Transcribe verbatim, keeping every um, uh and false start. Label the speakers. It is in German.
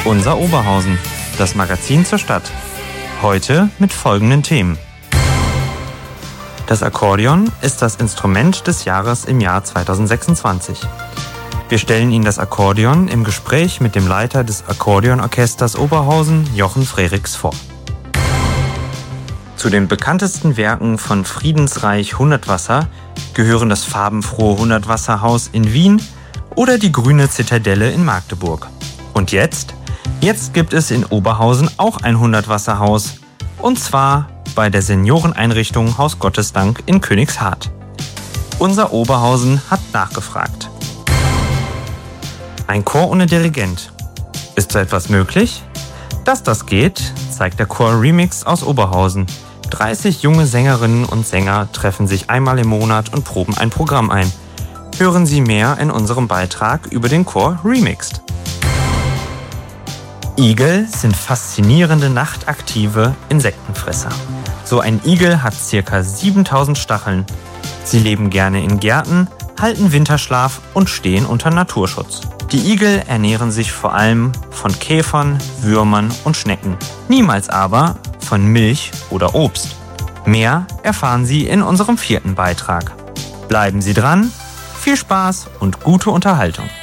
Speaker 1: Unser Oberhausen, das Magazin zur Stadt. Heute mit folgenden Themen. Das Akkordeon ist das Instrument des Jahres im Jahr zweitausendsechsundzwanzig. Wir stellen Ihnen das Akkordeon im Gespräch mit dem Leiter des Akkordeonorchesters Oberhausen, Jochen Frerichs, vor. Zu den bekanntesten Werken von Friedensreich Hundertwasser gehören das farbenfrohe Hundertwasserhaus in Wien oder die grüne Zitadelle in Magdeburg. Und jetzt? Jetzt gibt es in Oberhausen auch ein Hundertwasserhaus. Und zwar bei der Senioreneinrichtung Haus Gottesdank in Königshardt. Unser Oberhausen hat nachgefragt. Ein Chor ohne Dirigent. Ist so etwas möglich? Dass das geht, zeigt der Chor Remix aus Oberhausen. dreißig junge Sängerinnen und Sänger treffen sich einmal im Monat und proben ein Programm ein. Hören Sie mehr in unserem Beitrag über den Chor Remixed. Igel sind faszinierende nachtaktive Insektenfresser. So ein Igel hat ca. siebentausend Stacheln. Sie leben gerne in Gärten, halten Winterschlaf und stehen unter Naturschutz. Die Igel ernähren sich vor allem von Käfern, Würmern und Schnecken. Niemals aber von Milch oder Obst. Mehr erfahren Sie in unserem vierten Beitrag. Bleiben Sie dran, viel Spaß und gute Unterhaltung.